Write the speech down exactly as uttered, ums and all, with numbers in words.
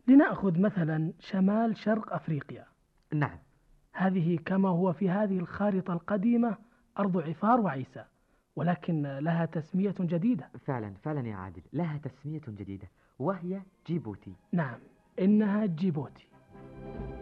لنأخذ مثلا شمال شرق أفريقيا. نعم. هذه كما هو في هذه الخارطة القديمة أرض عفار وعيسى، ولكن لها تسمية جديدة. فعلا فعلا يا عادل، لها تسمية جديدة وهي جيبوتي. نعم، إنها جيبوتي.